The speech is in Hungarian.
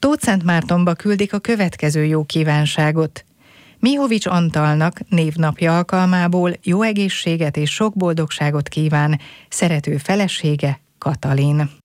Tótszentmártonba küldik a következő jó kívánságot. Mihovics Antalnak névnapja alkalmából jó egészséget és sok boldogságot kíván szerető felesége, Katalin.